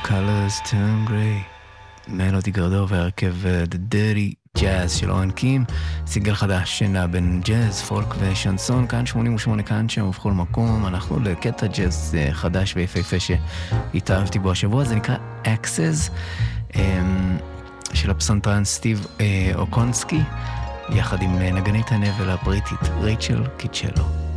colors turn gray. מלודי גרדו והרכב The Dirty Jazz של אורן קים, סיגל חדש שנע בין ג'אז, פולק ושנסון, כאן 88 כאן שם ובכל מקום. אנחנו לקטע ג'אז חדש ויפהפה שהתאהבתי בו השבוע, זה נקרא Access, של הפסנתרן סטיב אוקונסקי, יחד עם נגנית הנבל הבריטית רייצ'ל קיצ'לו.